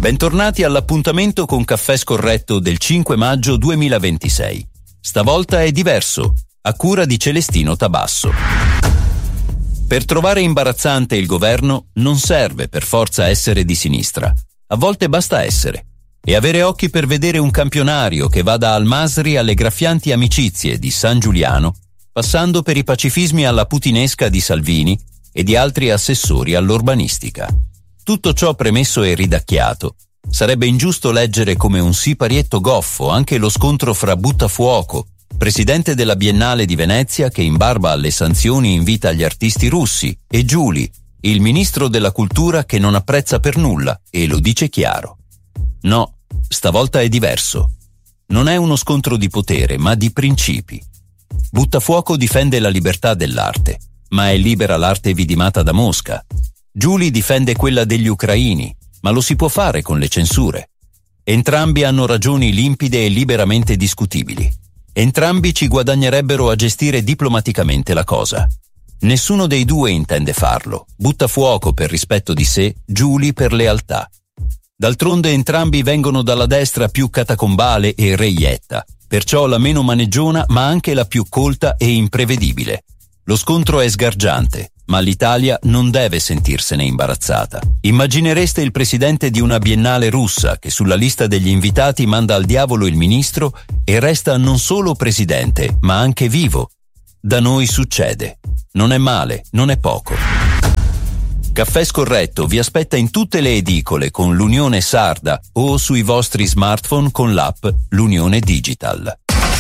Bentornati all'appuntamento con Caffè Scorretto del 5 maggio 2026. Stavolta è diverso, a cura di Celestino Tabasso. Per trovare imbarazzante il governo non serve per forza essere di sinistra. A volte basta essere. E avere occhi per vedere un campionario che va da Al-Masri alle graffianti amicizie di San Giuliano, passando per i pacifismi alla putinesca di Salvini e di altri assessori all'urbanistica. Tutto ciò premesso e ridacchiato, sarebbe ingiusto leggere come un siparietto goffo anche lo scontro fra Buttafuoco, presidente della Biennale di Venezia che in barba alle sanzioni invita gli artisti russi, e Giuli, il ministro della cultura che non apprezza per nulla e lo dice chiaro. No, stavolta è diverso. Non è uno scontro di potere, ma di principi. Buttafuoco difende la libertà dell'arte, ma è libera l'arte vidimata da Mosca. Giuli difende quella degli ucraini, ma lo si può fare con le censure. Entrambi hanno ragioni limpide e liberamente discutibili. Entrambi ci guadagnerebbero a gestire diplomaticamente la cosa. Nessuno dei due intende farlo. Buttafuoco per rispetto di sé, Giuli per lealtà. D'altronde entrambi vengono dalla destra più catacombale e reietta, perciò la meno maneggiona ma anche la più colta e imprevedibile. Lo scontro è sgargiante, ma l'Italia non deve sentirsene imbarazzata. Immaginereste il presidente di una biennale russa che sulla lista degli invitati manda al diavolo il ministro e resta non solo presidente, ma anche vivo. Da noi succede. Non è male, non è poco. Caffè Scorretto vi aspetta in tutte le edicole con l'Unione Sarda o sui vostri smartphone con l'app L'Unione Digital.